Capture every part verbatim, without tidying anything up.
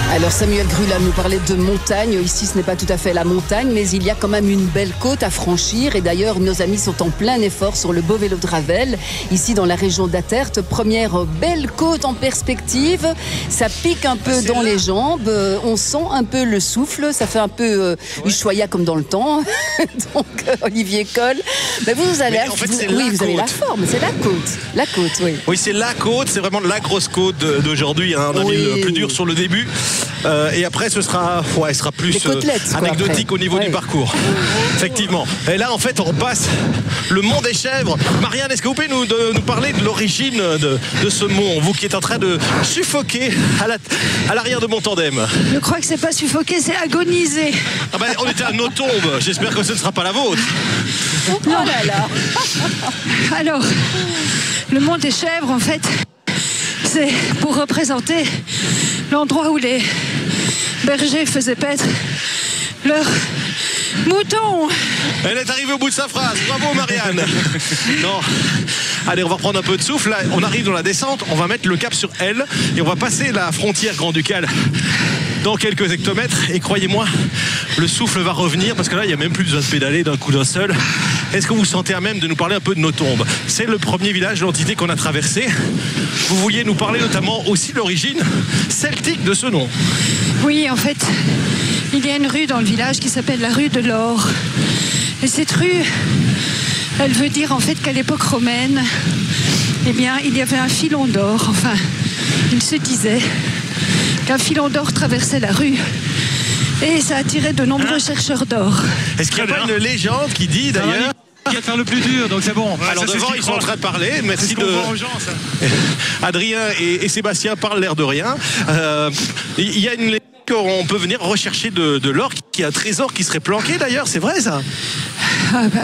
Alors Samuel Grula nous parlait de montagne. Ici, ce n'est pas tout à fait la montagne, mais il y a quand même une belle côte à franchir. Et d'ailleurs, nos amis sont en plein effort sur le beau vélo de Ravel, ici dans la région d'Attert. Première belle côte en perspective. Ça pique un peu dans les jambes. On sent un peu le souffle. Ça fait un peu euh, Ushuaïa comme dans le temps. Donc, euh, Olivier Coll. Mais vous, vous avez, en fait, vous, c'est oui, la vous avez la côte. forme. C'est la côte. La côte, oui. Oui, c'est la côte. C'est vraiment la grosse côte d'aujourd'hui. Hein. On a Oui. mis plus dur sur le début. Euh, et après, ce sera, ouais, ce sera plus Les côtelettes, euh, quoi, anecdotique après. au niveau Ouais. du parcours. Effectivement. Et là, en fait, on passe le mont des Chèvres. Marianne, est-ce que vous pouvez nous, de, nous parler de l'origine de, de ce mont, vous qui êtes en train de suffoquer à, la, à l'arrière de mon tandem? Je crois que c'est pas suffoquer, c'est agoniser. Ah ben, on était à nos tombes. J'espère que ce ne sera pas la vôtre. Oh là là. Alors, le mont des Chèvres, en fait, c'est pour représenter l'endroit où les bergers faisaient paître leurs moutons. Elle est arrivée au bout de sa phrase. Bravo, Marianne. Non. Allez, on va reprendre un peu de souffle. Là, on arrive dans la descente. On va mettre le cap sur elle et on va passer la frontière Grand-Ducal dans quelques hectomètres. Et croyez-moi, le souffle va revenir parce que là, il n'y a même plus besoin de pédaler d'un coup d'un seul. Est-ce que vous sentez à même de nous parler un peu de nos tombes? C'est le premier village de l'entité qu'on a traversé. Vous vouliez nous parler notamment aussi de l'origine celtique de ce nom. Oui, en fait, il y a une rue dans le village qui s'appelle la rue de l'Or. Et cette rue, elle veut dire en fait qu'à l'époque romaine, eh bien, il y avait un filon d'or. Enfin, il se disait qu'un filon d'or traversait la rue et ça attirait de nombreux Hein chercheurs d'or. Est-ce qu'il n'y a pas une légende qui dit d'ailleurs... Qui va faire le plus dur, donc c'est bon. Alors Ça, c'est devant, ce qu'ils ils sont en croient. train de parler. Merci C'est ce de. qu'on vend aux gens, ça. Adrien et, et Sébastien parlent l'air de rien. Euh, Il y a une légende qu'on peut venir rechercher de, de l'or, qui a un trésor qui serait planqué d'ailleurs. C'est vrai ça? Ah bah,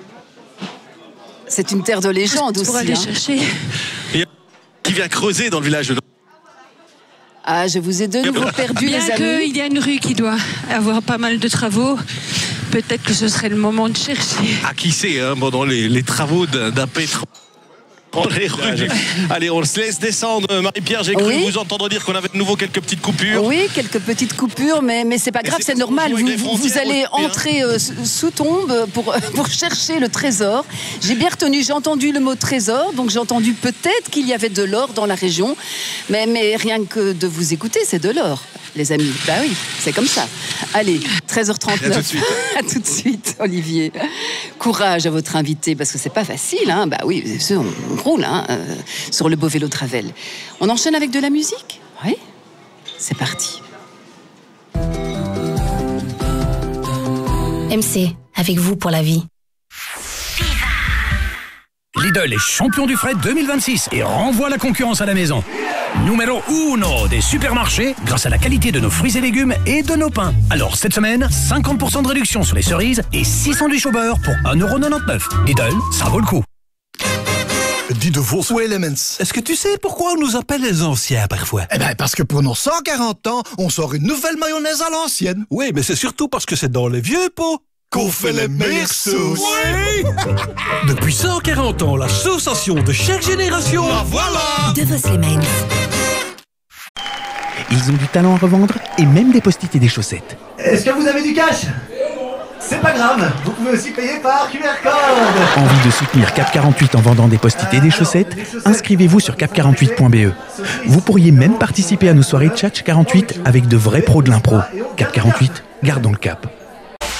C'est une terre de légende pour aussi. aller hein. chercher. Il y a qui vient creuser dans le village de. Ah, je vous ai de nouveau perdu, Bien les amis. qu'il y a une rue qui doit avoir pas mal de travaux, peut-être que ce serait le moment de chercher. Ah, qui sait, hein, pendant les, les travaux d'un, d'un pétrole. Dans les rues. Allez, on se laisse descendre. Marie-Pierre, j'ai cru Oui. vous entendre dire qu'on avait de nouveau quelques petites coupures. Oui, quelques petites coupures, mais, mais c'est pas grave, c'est c'est parce qu'on normal. joue Vous, avec les vous, vous frontières allez aussi, hein. entrer euh, sous- sous tombe pour, pour chercher le trésor. J'ai bien retenu, j'ai entendu le mot trésor, donc j'ai entendu peut-être qu'il y avait de l'or dans la région, mais, mais rien que de vous écouter, c'est de l'or, les amis. Bah oui, c'est comme ça. Allez, treize heures trente-neuf. À tout de suite. À tout de suite, Olivier. Courage à votre invité, parce que c'est pas facile, hein. Bah oui, c'est sûr, on, on roule, hein, euh, sur le beau vélo de Ravel. On enchaîne avec de la musique? Oui. C'est parti. M C, avec vous pour la vie. Lidl est champion du fret deux mille vingt-six et renvoie la concurrence à la maison. Numéro uno des supermarchés grâce à la qualité de nos fruits et légumes et de nos pains. Alors cette semaine, cinquante pour cent de réduction sur les cerises et six sandwichs au beurre pour un euro quatre-vingt-dix-neuf. Lidl, ça vaut le coup. Dis de vos Elements. Est-ce que tu sais pourquoi on nous appelle les anciens parfois? Eh bien, parce que pour nos cent quarante ans, on sort une nouvelle mayonnaise à l'ancienne. Oui, mais c'est surtout parce que c'est dans les vieux pots Qu'on fait les meilleures sauces. Oui. Depuis cent quarante ans, l'association de chaque génération. Ah, voilà. De Vos Elements. Ils ont du talent à revendre et même des post-it et des chaussettes. Est-ce que vous avez du cash? C'est pas grave, vous pouvez aussi payer par Q R code. Envie de soutenir Cap quarante-huit en vendant des post-it et des chaussettes? Inscrivez-vous sur cap quarante-huit point b e. Vous pourriez même participer à nos soirées Tchatch quarante-huit avec de vrais pros de l'impro. Cap quarante-huit, gardons le cap.